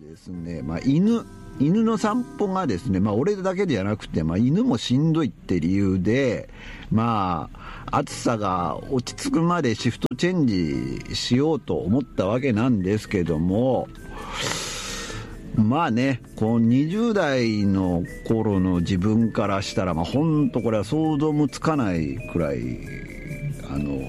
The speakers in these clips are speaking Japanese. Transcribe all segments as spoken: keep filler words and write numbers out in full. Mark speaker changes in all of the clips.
Speaker 1: ですね、まあ、犬犬の散歩がですね、まあ、俺だけじゃなくて、まあ、犬もしんどいって理由で、まあ、暑さが落ち着くまでシフトチェンジしようと思ったわけなんですけども、まあね、こうにじゅう代の頃の自分からしたら、まあ、本当これは想像もつかないくらい、あの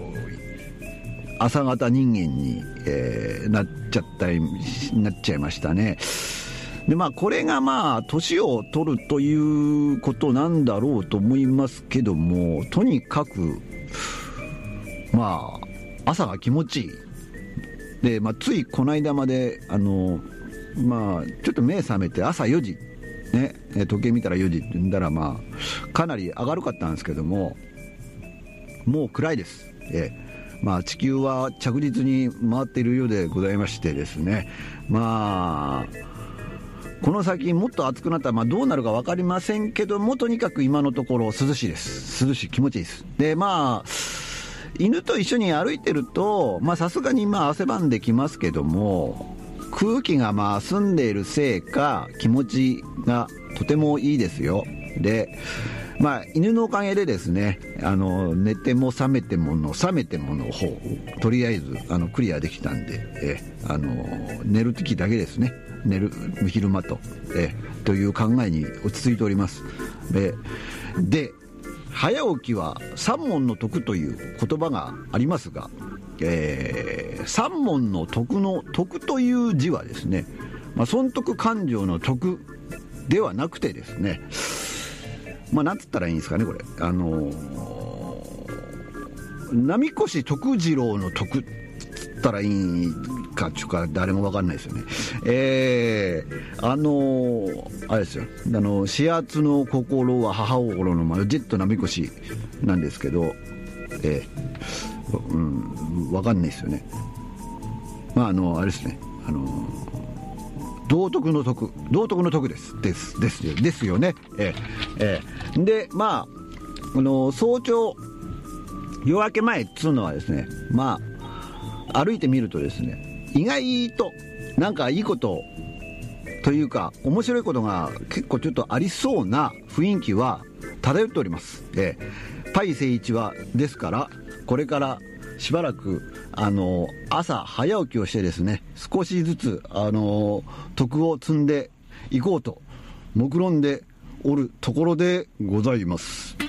Speaker 1: 朝型人間に、えー、なっちゃったりなっちゃいましたね。でまあこれがまあ年を取るということなんだろうと思いますけども、とにかくまあ朝が気持ちいいで、まあ、ついこの間まであのまあちょっと目覚めて朝よじね、時計見たらよじって言うんだら、まあかなり明るかったんですけども、もう暗いです。ええまあ、地球は着実に回っているようでございましてですね、まあこの先もっと暑くなったらまあどうなるか分かりませんけども、とにかく今のところ涼しいです。涼しい、気持ちいいです。でまあ犬と一緒に歩いてるとさすがにまあ汗ばんできますけども、空気がまあ澄んでいるせいか気持ちがとてもいいですよ。でまあ、犬のおかげでですね、あの寝ても覚めてもの覚めてもの方とりあえずあのクリアできたんで、えあの寝る時だけですね、寝る昼間と、えという考えに落ち着いております。でで早起きは三問の徳という言葉がありますが、えー、三問の徳の徳という字はですね、まあ、損得感情の徳ではなくてですね、まあ、なんつったらいいんですかね、これあのー、波越徳次郎の徳っつったらいいかちゅうか誰も分かんないですよね。えー、あのー、あれですよ、あの始圧の心は母心のまジェット波越なんですけど、えー、うん、分かんないですよね。まああのあれですね、あのー道徳の徳、道徳の徳ですですですよですよね。えええでまあこの早朝夜明け前っつうのはですね、まあ歩いてみるとですね、意外となんかいいことというか面白いことが結構ちょっとありそうな雰囲気は漂っております。ええパイセイ一はですから、これからしばらくあの朝早起きをしてですね、少しずつあの徳を積んでいこうと目論んでおるところでございます。